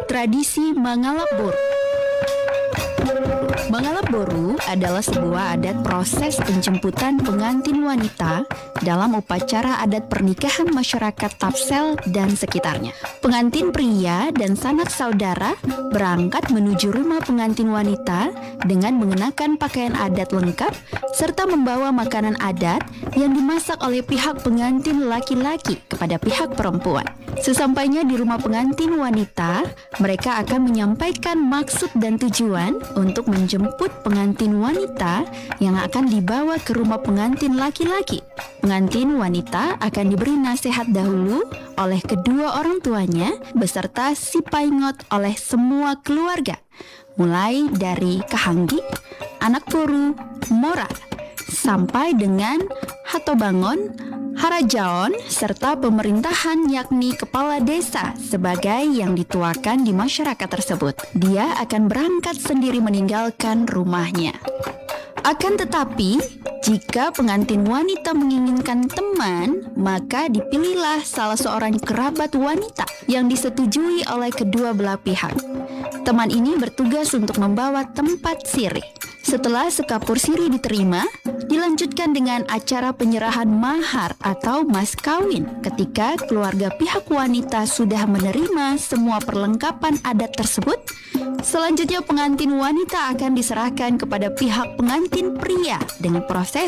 Tradisi Mangalap Boru. Mangalap Boru adalah sebuah adat proses penjemputan pengantin wanita dalam upacara adat pernikahan masyarakat Tapsel dan sekitarnya. Pengantin pria dan sanak saudara berangkat menuju rumah pengantin wanita dengan mengenakan pakaian adat lengkap serta membawa makanan adat yang dimasak oleh pihak pengantin laki-laki kepada pihak perempuan. Sesampainya di rumah pengantin wanita, mereka akan menyampaikan maksud dan tujuan untuk menjemput pengantin wanita yang akan dibawa ke rumah pengantin laki-laki. Pengantin wanita akan diberi nasihat dahulu oleh kedua orang tuanya beserta si paingot oleh semua keluarga, mulai dari kahanggi, anak boru, mora, sampai dengan hatobangon, harajaon, serta pemerintahan yakni kepala desa sebagai yang dituakan di masyarakat tersebut. Dia akan berangkat sendiri meninggalkan rumahnya. Akan tetapi, jika pengantin wanita menginginkan teman, maka dipilihlah salah seorang kerabat wanita yang disetujui oleh kedua belah pihak. Teman ini bertugas untuk membawa tempat sirih. Setelah sekapur sirih diterima, dilanjutkan dengan acara penyerahan mahar atau mas kawin. Ketika keluarga pihak wanita sudah menerima semua perlengkapan adat tersebut, selanjutnya pengantin wanita akan diserahkan kepada pihak pengantin pria dengan proses